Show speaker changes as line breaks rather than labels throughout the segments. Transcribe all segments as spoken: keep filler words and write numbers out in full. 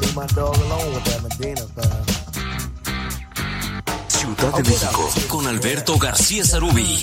Ciudad de México, con Alberto García Sarubí.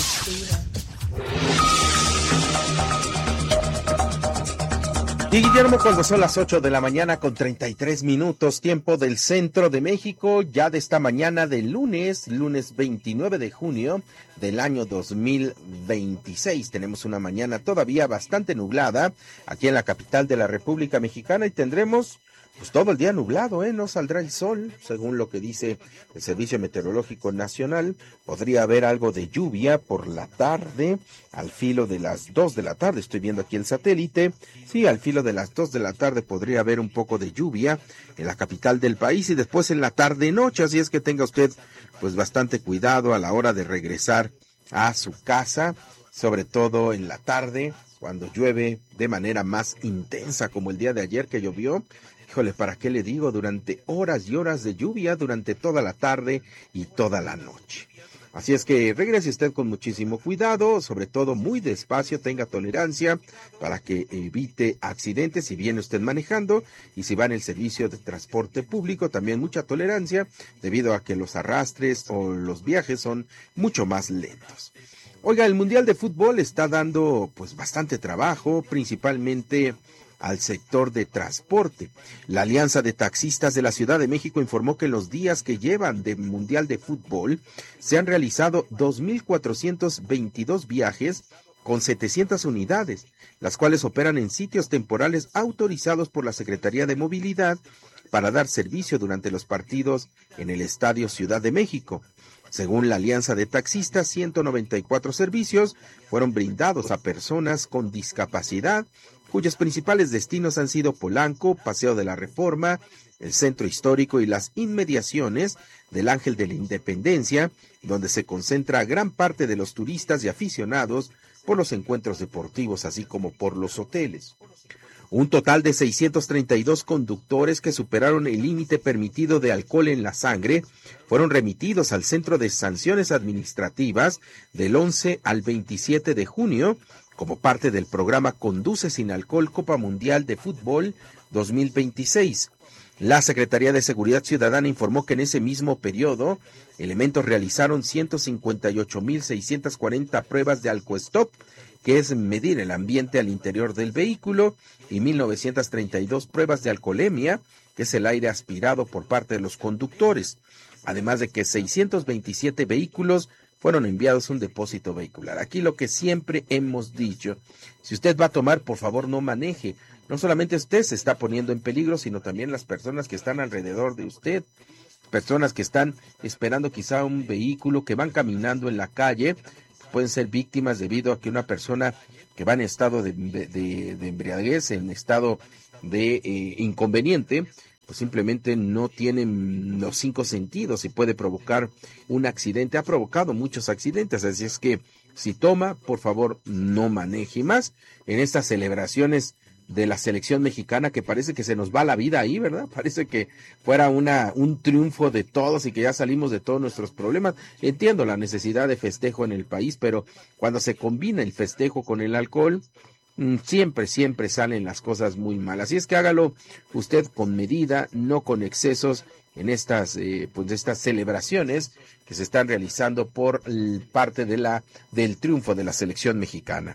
Y Guillermo, cuando son las ocho de la mañana con treinta y tres minutos, tiempo del centro de México, ya de esta mañana del lunes, lunes veintinueve de junio del año dos mil veintiséis. Tenemos una mañana todavía bastante nublada aquí en la capital de la República Mexicana y tendremos pues todo el día nublado, ¿eh? No saldrá el sol, según lo que dice el Servicio Meteorológico Nacional. Podría haber algo de lluvia por la tarde, al filo de las dos de la tarde. Estoy viendo aquí el satélite. Sí, al filo de las dos de la tarde podría haber un poco de lluvia en la capital del país y después en la tarde-noche. Así es que tenga usted pues bastante cuidado a la hora de regresar a su casa, sobre todo en la tarde, cuando llueve de manera más intensa, como el día de ayer que llovió. Híjole, ¿para qué le digo? Durante horas y horas de lluvia, durante toda la tarde y toda la noche. Así es que regrese usted con muchísimo cuidado, sobre todo muy despacio, tenga tolerancia para que evite accidentes si viene usted manejando, y si va en el servicio de transporte público, también mucha tolerancia, debido a que los arrastres o los viajes son mucho más lentos. Oiga, el Mundial de Fútbol está dando pues bastante trabajo, principalmente al sector de transporte. La Alianza de Taxistas de la Ciudad de México informó que en los días que llevan de Mundial de Fútbol se han realizado dos mil cuatrocientos veintidós viajes con setecientas unidades, las cuales operan en sitios temporales autorizados por la Secretaría de Movilidad para dar servicio durante los partidos en el Estadio Ciudad de México. Según la Alianza de Taxistas, ciento noventa y cuatro servicios fueron brindados a personas con discapacidad, cuyos principales destinos han sido Polanco, Paseo de la Reforma, el Centro Histórico y las inmediaciones del Ángel de la Independencia, donde se concentra gran parte de los turistas y aficionados por los encuentros deportivos, así como por los hoteles. Un total de seiscientos treinta y dos conductores que superaron el límite permitido de alcohol en la sangre fueron remitidos al Centro de Sanciones Administrativas del once al veintisiete de junio, como parte del programa Conduce sin Alcohol Copa Mundial de Fútbol dos mil veintiséis. La Secretaría de Seguridad Ciudadana informó que en ese mismo periodo, elementos realizaron ciento cincuenta y ocho mil seiscientas cuarenta pruebas de alcoestop, que es medir el ambiente al interior del vehículo, y mil novecientas treinta y dos pruebas de alcoholemia, que es el aire aspirado por parte de los conductores, además de que seiscientos veintisiete vehículos fueron enviados a un depósito vehicular. Aquí lo que siempre hemos dicho, si usted va a tomar, por favor no maneje. No solamente usted se está poniendo en peligro, sino también las personas que están alrededor de usted, personas que están esperando quizá un vehículo, que van caminando en la calle, pueden ser víctimas debido a que una persona que va en estado de, de, de embriaguez, en estado de eh, inconveniente, pues simplemente no tienen los cinco sentidos y puede provocar un accidente. Ha provocado muchos accidentes, así es que si toma, por favor, no maneje. Más en estas celebraciones de la selección mexicana, que parece que se nos va la vida ahí, ¿verdad? Parece que fuera una un triunfo de todos y que ya salimos de todos nuestros problemas. Entiendo la necesidad de festejo en el país, pero cuando se combina el festejo con el alcohol, siempre, siempre salen las cosas muy mal. Así es que hágalo usted con medida, no con excesos en estas, eh, pues estas celebraciones que se están realizando por parte de la del triunfo de la selección mexicana.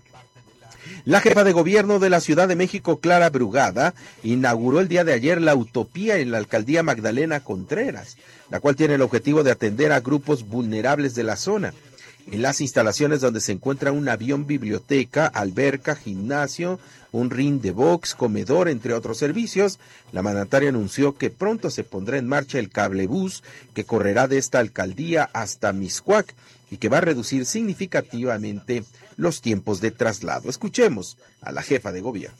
La jefa de gobierno de la Ciudad de México, Clara Brugada, inauguró el día de ayer la Utopía en la alcaldía Magdalena Contreras, la cual tiene el objetivo de atender a grupos vulnerables de la zona. En las instalaciones donde se encuentra un avión biblioteca, alberca, gimnasio, un ring de box, comedor, entre otros servicios, la mandataria anunció que pronto se pondrá en marcha el cablebús que correrá de esta alcaldía hasta Mixcoac y que va a reducir significativamente los tiempos de traslado. Escuchemos a la jefa de gobierno.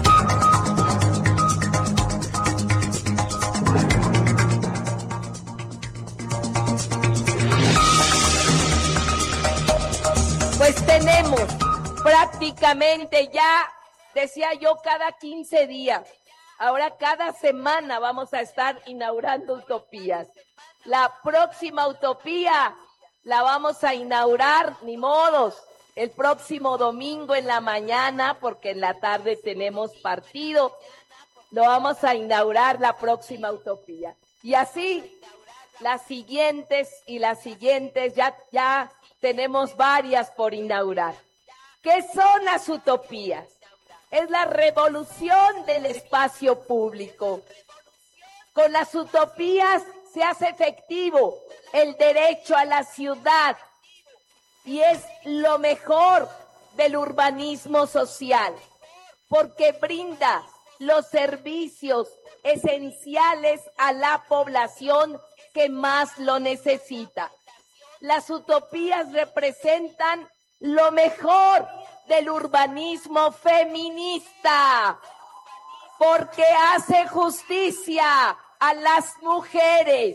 Pues tenemos prácticamente ya, decía yo, cada quince días. Ahora cada semana vamos a estar inaugurando utopías. La próxima utopía la vamos a inaugurar, ni modos, el próximo domingo en la mañana, porque en la tarde tenemos partido. lo vamos a inaugurar la próxima utopía. Y así, las siguientes y las siguientes, ya, ya tenemos varias por inaugurar. ¿Qué son las utopías? Es la revolución del espacio público. Con las utopías se hace efectivo el derecho a la ciudad y es lo mejor del urbanismo social, porque brinda los servicios esenciales a la población que más lo necesita. Las utopías representan lo mejor del urbanismo feminista, porque hace justicia a las mujeres.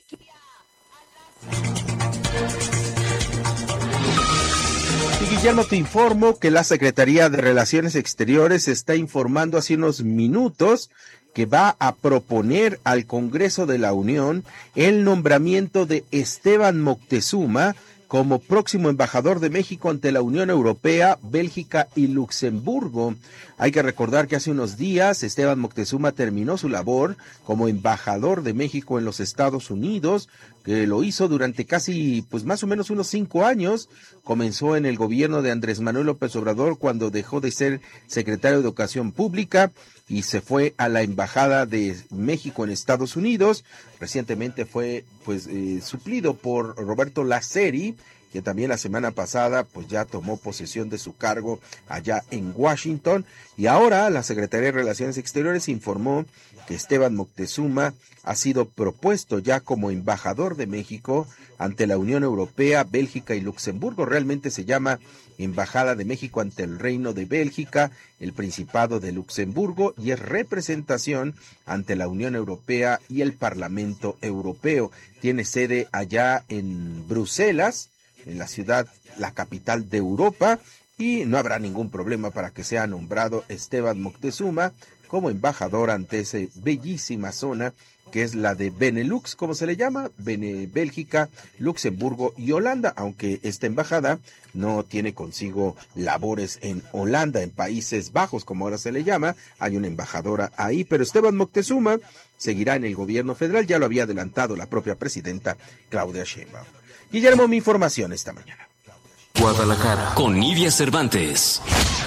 Y Guillermo, te informo que la Secretaría de Relaciones Exteriores está informando hace unos minutos que va a proponer al Congreso de la Unión el nombramiento de Esteban Moctezuma como próximo embajador de México ante la Unión Europea, Bélgica y Luxemburgo. Hay que recordar que hace unos días Esteban Moctezuma terminó su labor como embajador de México en los Estados Unidos, que lo hizo durante casi, pues más o menos unos cinco años. Comenzó en el gobierno de Andrés Manuel López Obrador cuando dejó de ser secretario de Educación Pública y se fue a la Embajada de México en Estados Unidos. Recientemente fue pues eh, suplido por Roberto Laceri, que también la semana pasada pues ya tomó posesión de su cargo allá en Washington. Y ahora la Secretaría de Relaciones Exteriores informó que Esteban Moctezuma ha sido propuesto ya como embajador de México ante la Unión Europea, Bélgica y Luxemburgo. Realmente se llama Embajada de México ante el Reino de Bélgica, el Principado de Luxemburgo, y es representación ante la Unión Europea y el Parlamento Europeo. Tiene sede allá en Bruselas, en la ciudad, la capital de Europa, y no habrá ningún problema para que sea nombrado Esteban Moctezuma como embajador ante esa bellísima zona que es la de Benelux, como se le llama, Bene, Bélgica, Luxemburgo y Holanda, aunque esta embajada no tiene consigo labores en Holanda, en Países Bajos, como ahora se le llama. Hay una embajadora ahí, pero Esteban Moctezuma seguirá en el gobierno federal, ya lo había adelantado la propia presidenta Claudia Sheinbaum. Guillermo, mi información esta mañana.
Guadalajara, con Nidia Cervantes.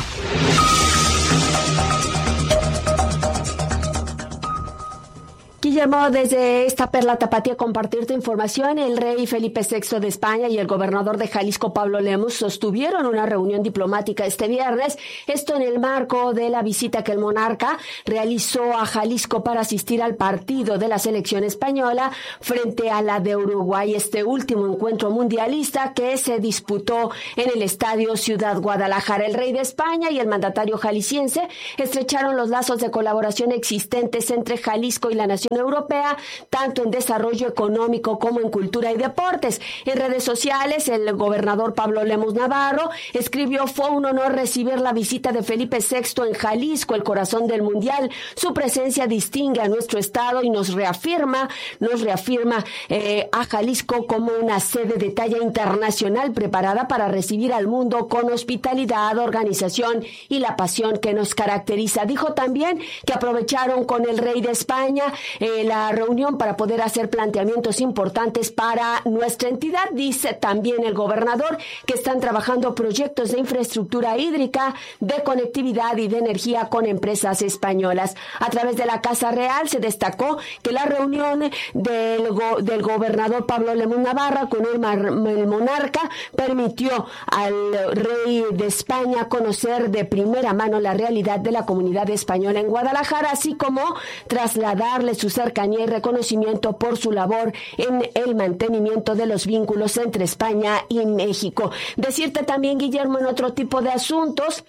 Guillermo, desde esta perla tapatía compartirte información. El rey Felipe sexto de España y el gobernador de Jalisco, Pablo Lemus, sostuvieron una reunión diplomática este viernes, esto en el marco de la visita que el monarca realizó a Jalisco para asistir al partido de la selección española frente a la de Uruguay, este último encuentro mundialista que se disputó en el Estadio Ciudad Guadalajara. El rey de España y el mandatario jalisciense estrecharon los lazos de colaboración existentes entre Jalisco y la nación europea, tanto en desarrollo económico como en cultura y deportes. En redes sociales, el gobernador Pablo Lemus Navarro escribió: fue un honor recibir la visita de Felipe sexto en Jalisco, el corazón del mundial. Su presencia distingue a nuestro estado y nos reafirma, nos reafirma eh, a Jalisco como una sede de talla internacional preparada para recibir al mundo con hospitalidad, organización y la pasión que nos caracteriza. Dijo también que aprovecharon con el rey de España Eh, la reunión para poder hacer planteamientos importantes para nuestra entidad. Dice también el gobernador que están trabajando proyectos de infraestructura hídrica, de conectividad y de energía con empresas españolas. A través de la Casa Real se destacó que la reunión del, go, del gobernador Pablo Lemus Navarro con el, mar, el monarca permitió al rey de España conocer de primera mano la realidad de la comunidad española en Guadalajara, así como trasladarle su cercanía y reconocimiento por su labor en el mantenimiento de los vínculos entre España y México. Decirte también, Guillermo, en otro tipo de asuntos,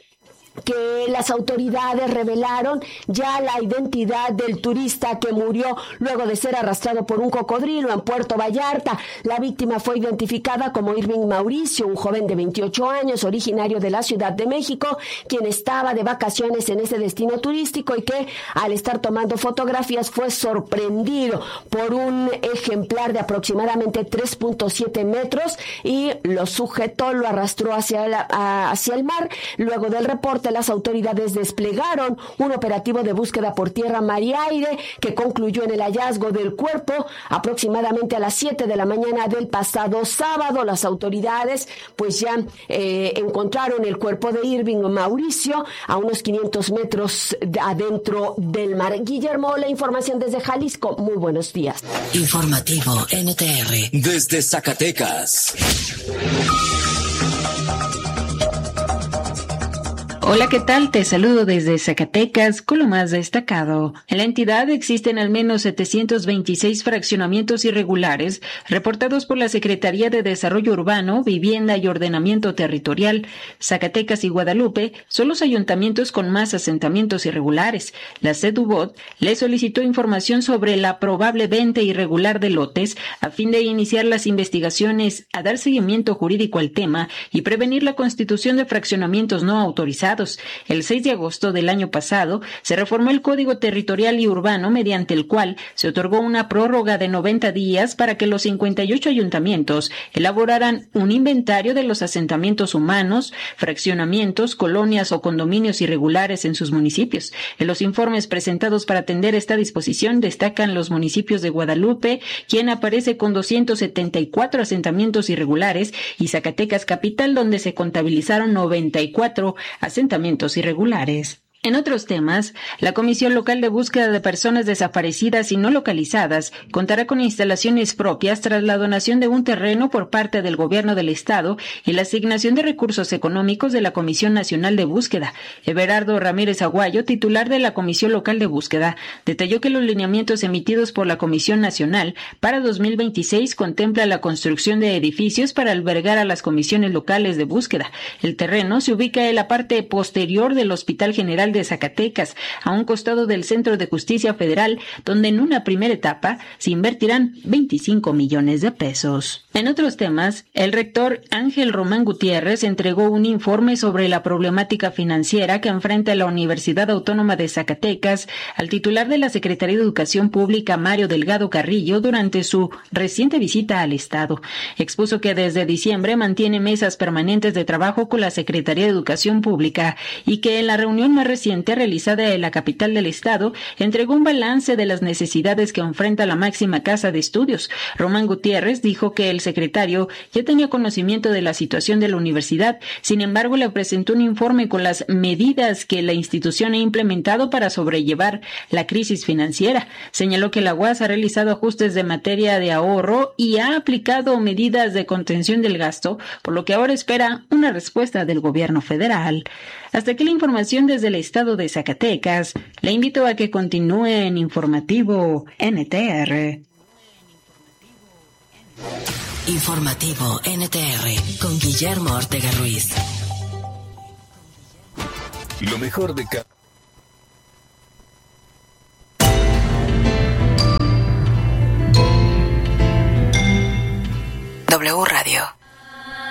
que las autoridades revelaron ya la identidad del turista que murió luego de ser arrastrado por un cocodrilo en Puerto Vallarta. La víctima fue identificada como Irving Mauricio, un joven de veintiocho años, originario de la Ciudad de México, quien estaba de vacaciones en ese destino turístico y que al estar tomando fotografías fue sorprendido por un ejemplar de aproximadamente tres punto siete metros y lo sujetó, lo arrastró hacia, la, hacia el mar. Luego del reporte norte, las autoridades desplegaron un operativo de búsqueda por tierra, mar y aire que concluyó en el hallazgo del cuerpo aproximadamente a las siete de la mañana del pasado sábado. Las autoridades pues ya eh, encontraron el cuerpo de Irving Mauricio a unos quinientos metros de adentro del mar. Guillermo, la información desde Jalisco. Muy buenos días.
Informativo N T R desde Zacatecas.
Hola, ¿qué tal? Te saludo desde Zacatecas con lo más destacado. En la entidad existen al menos setecientos veintiséis fraccionamientos irregulares reportados por la Secretaría de Desarrollo Urbano, Vivienda y Ordenamiento Territorial. Zacatecas y Guadalupe son los ayuntamientos con más asentamientos irregulares. La Sedubot le solicitó información sobre la probable venta irregular de lotes a fin de iniciar las investigaciones, a dar seguimiento jurídico al tema y prevenir la constitución de fraccionamientos no autorizados. El seis de agosto del año pasado se reformó el Código Territorial y Urbano, mediante el cual se otorgó una prórroga de noventa días para que los cincuenta y ocho ayuntamientos elaboraran un inventario de los asentamientos humanos, fraccionamientos, colonias o condominios irregulares en sus municipios. En los informes presentados para atender esta disposición destacan los municipios de Guadalupe, quien aparece con doscientos setenta y cuatro asentamientos irregulares, y Zacatecas capital, donde se contabilizaron noventa y cuatro asentamientos irregulares. En otros temas, la Comisión Local de Búsqueda de Personas Desaparecidas y No Localizadas contará con instalaciones propias tras la donación de un terreno por parte del Gobierno del Estado y la asignación de recursos económicos de la Comisión Nacional de Búsqueda. Everardo Ramírez Aguayo, titular de la Comisión Local de Búsqueda, detalló que los lineamientos emitidos por la Comisión Nacional para dos mil veintiséis contempla la construcción de edificios para albergar a las comisiones locales de búsqueda. El terreno se ubica en la parte posterior del Hospital General de Zacatecas, a un costado del Centro de Justicia Federal, donde en una primera etapa se invertirán veinticinco millones de pesos. En otros temas, el rector Ángel Román Gutiérrez entregó un informe sobre la problemática financiera que enfrenta la Universidad Autónoma de Zacatecas al titular de la Secretaría de Educación Pública, Mario Delgado Carrillo, durante su reciente visita al Estado. Expuso que desde diciembre mantiene mesas permanentes de trabajo con la Secretaría de Educación Pública y que en la reunión más reciente realizada en la capital del estado entregó un balance de las necesidades que enfrenta la máxima casa de estudios. Román Gutiérrez dijo que el secretario ya tenía conocimiento de la situación de la universidad, sin embargo le presentó un informe con las medidas que la institución ha implementado para sobrellevar la crisis financiera. Señaló que la U A S ha realizado ajustes de materia de ahorro y ha aplicado medidas de contención del gasto, por lo que ahora espera una respuesta del gobierno federal. Hasta aquí la información desde el estado de Zacatecas. Le invito a que continúe en Informativo N T R.
Informativo N T R con Guillermo Ortega Ruiz. Lo mejor de cada... W Radio.